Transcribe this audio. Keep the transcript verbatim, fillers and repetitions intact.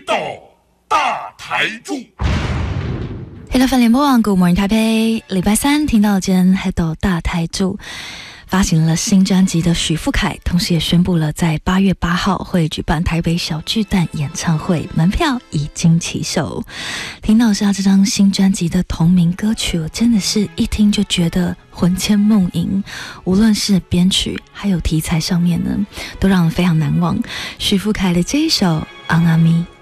道大台柱。 黑乐粉联播网Good Morning台北，礼拜三听到间黑豆大台柱发行了新专辑的许富凯，同时也宣布了在八月八号会举办台北小巨蛋演唱会，门票已经起售。听到是他这张新专辑的同名歌曲，我真的是一听就觉得魂牵梦萦，无论是编曲还有题材上面呢，都让人非常难忘。许富凯的这一首《昂阿咪》。